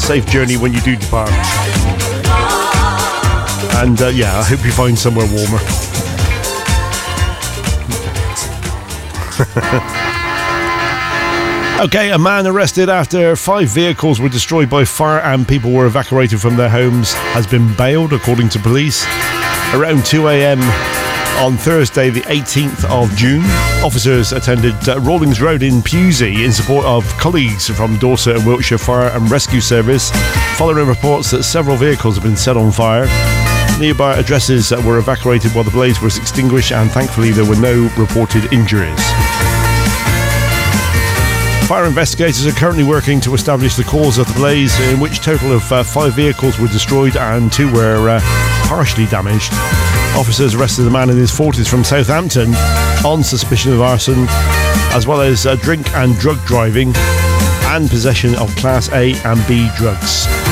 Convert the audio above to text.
safe journey when you do depart. And yeah, I hope you find somewhere warmer. Okay, a man arrested after 5 vehicles were destroyed by fire and people were evacuated from their homes has been bailed, according to police. Around 2 a.m. on Thursday, the 18th of June, officers attended Rawlings Road in Pewsey in support of colleagues from Dorset and Wiltshire Fire and Rescue Service, following reports that several vehicles have been set on fire. Nearby addresses were evacuated while the blaze was extinguished, and thankfully there were no reported injuries. Fire investigators are currently working to establish the cause of the blaze, in which a total of 5 vehicles were destroyed and 2 were partially damaged. Officers arrested a man in his 40s from Southampton on suspicion of arson, as well as drink and drug driving and possession of Class A and B drugs.